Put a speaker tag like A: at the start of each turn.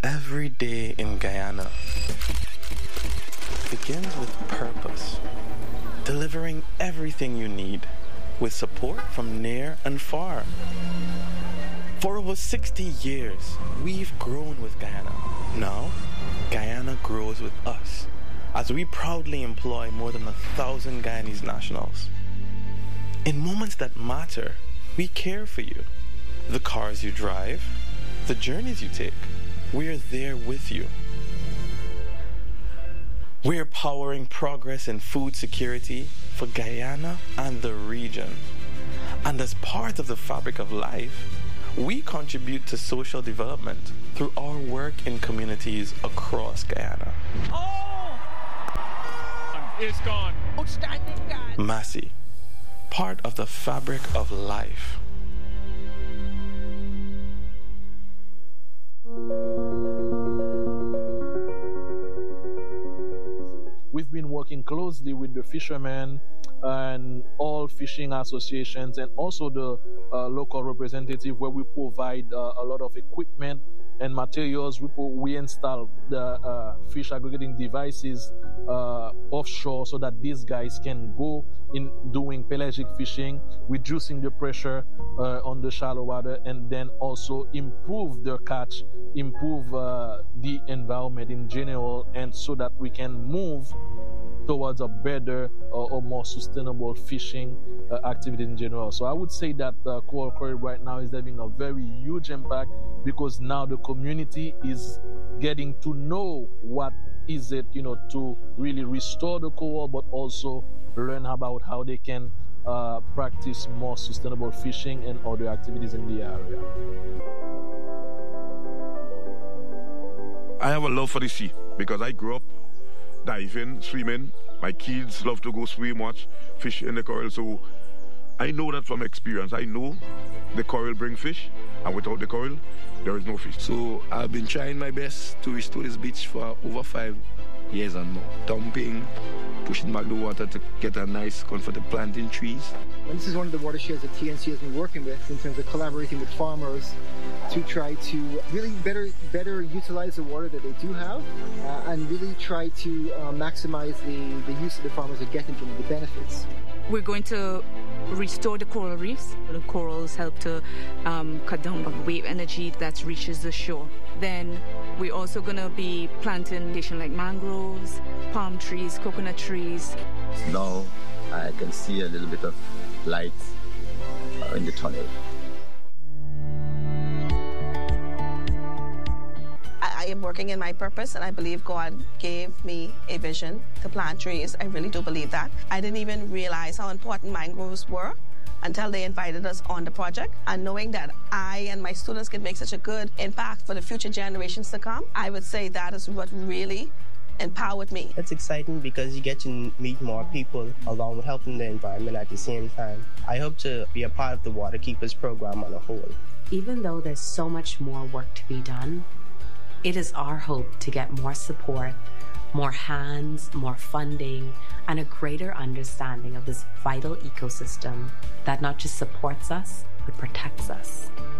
A: Every day in Guyana begins with purpose, delivering everything you need with support from near and far. For over 60 years, we've grown with Guyana. Now, Guyana grows with us as we proudly employ more than 1,000 Guyanese nationals. In moments that matter, we care for you. The cars you drive, the journeys you take, we're there with you. We're powering progress in food security for Guyana and the region. And as part of the fabric of life, we contribute to social development through our work in communities across Guyana.
B: Oh! It's gone. Outstanding, God.
A: Massy, part of the fabric of life.
C: We've been working closely with the fishermen and all fishing associations and also the local representative, where we provide a lot of equipment and materials. We install the fish aggregating devices offshore so that these guys can go in doing pelagic fishing, reducing the pressure on the shallow water, and then also improve their catch, improve the environment in general, and so that we can move towards a better or more sustainable fishing activity in general. So I would say that Coral Corridor right now is having a very huge impact, because now the community is getting to know what is it, to really restore the coral, but also learn about how they can practice more sustainable fishing and other activities in the area.
D: I have a love for the sea because I grew up diving, swimming. My kids love to go swim, watch fish in the coral. So I know that from experience. I know the coral bring fish, and without the coral, there is no fish.
E: So I've been trying my best to restore this beach for over 5 years and more. Dumping, pushing back the water to get a nice, comfortable planting trees.
F: And this is one of the watersheds that TNC has been working with in terms of collaborating with farmers to try to really better utilize the water that they do have and really try to maximize the use that the farmers are getting from the benefits.
G: We're going to restore the coral reefs. The corals help to cut down the wave energy that reaches the shore. Then we're also going to be planting like mangroves, palm trees, coconut trees.
H: Now I can see a little bit of light in the tunnel.
I: I am working in my purpose, and I believe God gave me a vision to plant trees. I really do believe that. I didn't even realize how important mangroves were until they invited us on the project. And knowing that I and my students can make such a good impact for the future generations to come, I would say that is what really empowered me.
J: It's exciting because you get to meet more people along with helping the environment at the same time. I hope to be a part of the Waterkeepers program on a whole.
K: Even though there's so much more work to be done, it is our hope to get more support, more hands, more funding, and a greater understanding of this vital ecosystem that not just supports us, but protects us.